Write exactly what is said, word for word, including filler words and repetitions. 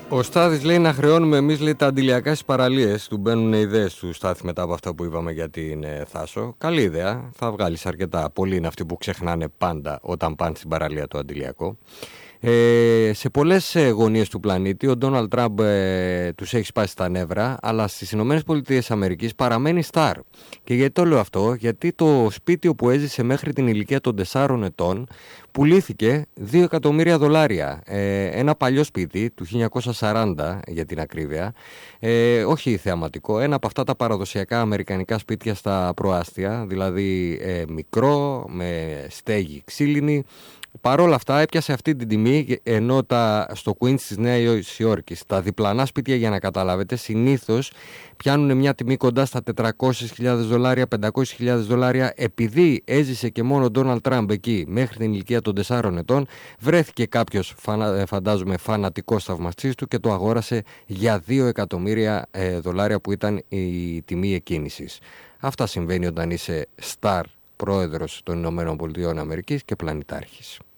Ο Στάθης λέει να χρεώνουμε εμείς, λέει, τα αντιλιακά στις παραλίες. Του μπαίνουν ιδέες του Στάθη μετά από αυτά που είπαμε για την ε, Θάσο. Καλή ιδέα, θα βγάλεις αρκετά. Πολλοί είναι αυτοί που ξεχνάνε πάντα όταν πάνε στην παραλία το αντιλιακό. Ε, σε πολλές ε, γωνίες του πλανήτη ο Ντόναλντ Τραμπ ε, τους έχει σπάσει τα νεύρα, αλλά στις Ηνωμένες Πολιτείες Αμερικής παραμένει στάρ. Και γιατί το λέω αυτό? Γιατί το σπίτι όπου έζησε μέχρι την ηλικία των τεσσάρων ετών πουλήθηκε δύο εκατομμύρια δολάρια. Ε, ένα παλιό σπίτι του χίλια εννιακόσια σαράντα για την ακρίβεια, ε, όχι θεαματικό, ένα από αυτά τα παραδοσιακά αμερικανικά σπίτια στα προάστια, δηλαδή ε, μικρό, με στέγη ξύλινη. Παρ' όλα αυτά έπιασε αυτή την τιμή, ενώ τα, στο Queens της Νέας Υόρκης τα διπλανά σπίτια, για να καταλάβετε, συνήθως πιάνουν μια τιμή κοντά στα τετρακόσιες χιλιάδες δολάρια, πεντακόσιες χιλιάδες δολάρια. Επειδή έζησε και μόνο ο Ντόναλντ Τραμπ εκεί μέχρι την ηλικία των τεσσάρων ετών, βρέθηκε κάποιος, φαντάζομαι, φανατικός θαυμαστής του και το αγόρασε για δύο εκατομμύρια ε, δολάρια, που ήταν η τιμή εκκίνησης. Αυτά συμβαίνει όταν είσαι star πρόεδρος των Ηνωμένων Πολιτειών Αμερικής και πλανητάρχης.